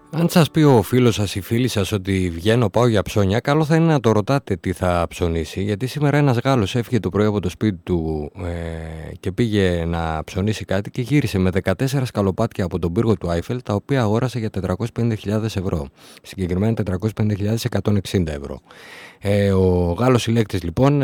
Αν σας πει ο φίλος σας ή φίλη σας ότι βγαίνω, πάω για ψώνια, καλό θα είναι να το ρωτάτε τι θα ψωνίσει, γιατί σήμερα ένας Γάλλος έφυγε το πρωί από το σπίτι του και πήγε να ψωνίσει κάτι και γύρισε με 14 σκαλοπάτια από τον πύργο του Άιφελ, τα οποία αγόρασε για 450.000 ευρώ, συγκεκριμένα 450.160 ευρώ. Ο Γάλλος συλλέκτης λοιπόν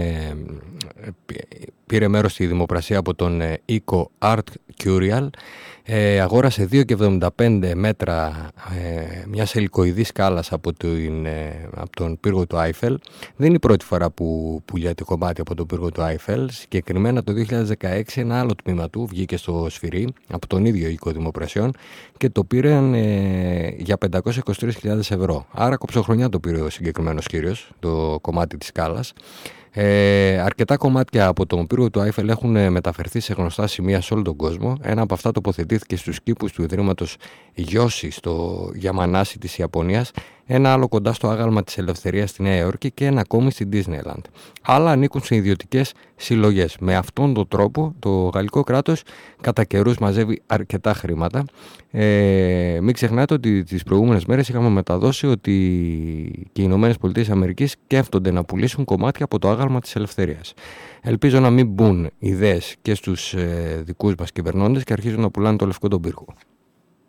πήρε μέρος στη δημοπρασία από τον οίκο Art Curial. Αγόρασε 2,75 μέτρα μιας ελικοειδής σκάλας από τον πύργο του Άιφελ. Δεν είναι η πρώτη φορά που πουλιάται κομμάτι από τον πύργο του Άιφελ. Συγκεκριμένα το 2016 ένα άλλο τμήμα του βγήκε στο σφυρί από τον ίδιο οίκο δημοπρασιών και το πήραν για 523.000 ευρώ. Άρα κοψοχρονιά το πήρε ο συγκεκριμένος κύριος, το κομμάτι της σκάλας. Αρκετά κομμάτια από τον πύργο του Άιφελ έχουν μεταφερθεί σε γνωστά σημεία σε όλο τον κόσμο. Ένα από αυτά τοποθετήθηκε στους κήπους του Ιδρύματος Γιώσι στο Γιαμανάσι της Ιαπωνίας, ένα άλλο κοντά στο άγαλμα της Ελευθερίας στη Νέα Υόρκη και ένα ακόμη στην Disneyland. Άλλα ανήκουν σε ιδιωτικές συλλογές. Με αυτόν τον τρόπο το γαλλικό κράτος κατά καιρούς μαζεύει αρκετά χρήματα. Μην ξεχνάτε ότι τις προηγούμενες μέρες είχαμε μεταδώσει ότι και οι ΗΠΑ σκέφτονται να πουλήσουν κομμάτια από το άγαλμα της Ελευθερίας. Ελπίζω να μην μπουν ιδέες και στους δικούς μας κυβερνώντες και αρχίζουν να πουλάνε το λευκό τον πύργο.